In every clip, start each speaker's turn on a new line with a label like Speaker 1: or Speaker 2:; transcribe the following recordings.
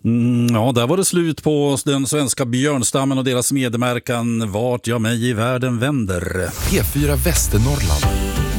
Speaker 1: Ja, där var det slut på den svenska björnstammen och deras medmärkan Vart jag mig i världen vänder.
Speaker 2: P4 Västernorrland.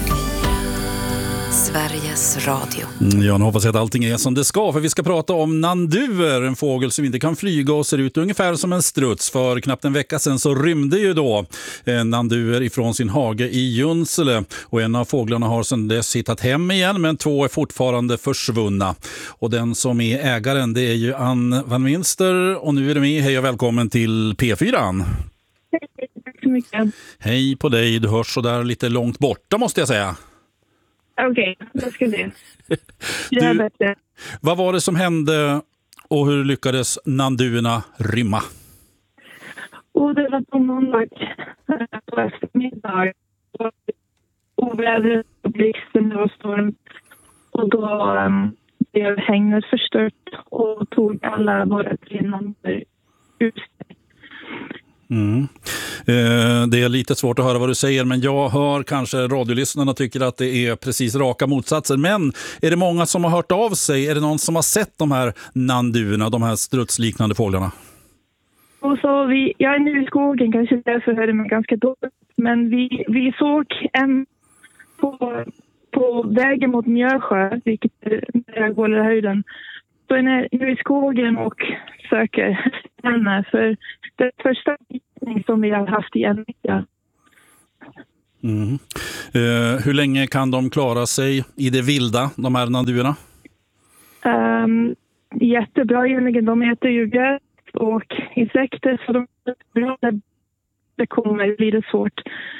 Speaker 3: Sveriges Radio.
Speaker 1: Jag hoppas att allting är som det ska, för vi ska prata om nanduer, en fågel som inte kan flyga och ser ut ungefär som en struts. För knappt en vecka sedan så rymde ju då nanduer ifrån sin hage i Junsele, och en av fåglarna har sedan dess hittat hem igen, men 2 är fortfarande försvunna. Och den som är ägaren, det är ju Ann van Minster, och nu är du med. Hej och välkommen till P4.
Speaker 4: Tack så mycket.
Speaker 1: Hej på dig, du hörs så där lite långt borta måste jag säga.
Speaker 4: Okej, det ska det. Det är bättre.
Speaker 1: Vad var det som hände och hur lyckades nanduerna rymma?
Speaker 4: Och det var på måndag på eftermiddag. Ovädret och blixten, det var storm. Och då blev hängnet förstört och tog alla våra 3 nanduer ut.
Speaker 1: Det är lite svårt att höra vad du säger, men jag hör kanske radiolyssnarna tycker att det är precis raka motsatser. Men är det många som har hört av sig? Är det någon som har sett de här nanduerna, de här strutsliknande fåglarna?
Speaker 4: Och så jag är nu i skogen, kanske därför hör det mig ganska dåligt. Men vi såg en på vägen mot Mjörsjö, vilket är Gålahöjden. Så jag är nu i skogen och söker henne, för det första visning som vi har haft i en vecka.
Speaker 1: Hur länge kan de klara sig i det vilda, de här nanduerna?
Speaker 4: Jättebra egentligen. De äter ju gräs och insekter, så de är bra. Det kommer bli det svårt.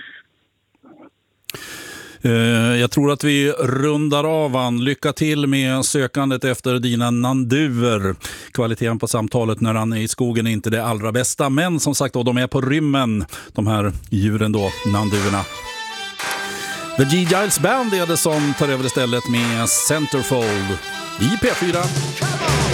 Speaker 1: Jag tror att vi rundar av, Ann. Lycka till med sökandet efter dina nanduer. Kvaliteten på samtalet när han är i skogen är inte det allra bästa, men som sagt då, de är på rymmen, de här djuren då, nanduerna. The G. Giles Band är det som tar över istället med Centerfold i P4.